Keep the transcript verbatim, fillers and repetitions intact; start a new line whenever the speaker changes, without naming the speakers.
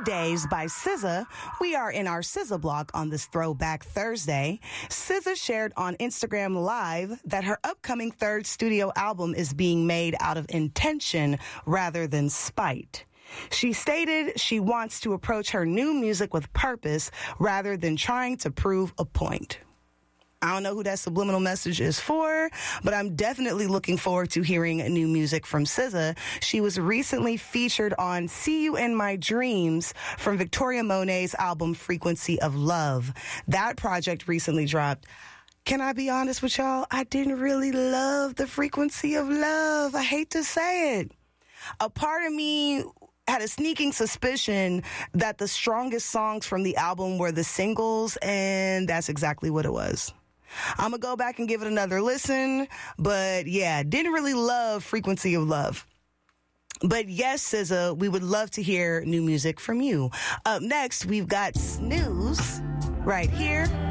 Days by S Z A. We are in our S Z A block on this Throwback Thursday. S Z A shared on Instagram Live that her upcoming third studio album is being made out of intention rather than spite. She stated she wants to approach her new music with purpose rather than trying to prove a point. I don't know who that subliminal message is for, but I'm definitely looking forward to hearing new music from S Z A. She was recently featured on See You in My Dreams from Victoria Monet's album Frequency of Love. That project recently dropped. Can I be honest with y'all? I didn't really love the Frequency of Love. I hate to say it. A part of me had a sneaking suspicion that the strongest songs from the album were the singles, and that's exactly what it was. I'm going to go back and give it another listen, but yeah, didn't really love Frequency of Love. But yes, S Z A, we would love to hear new music from you. Up next, we've got Snooze right here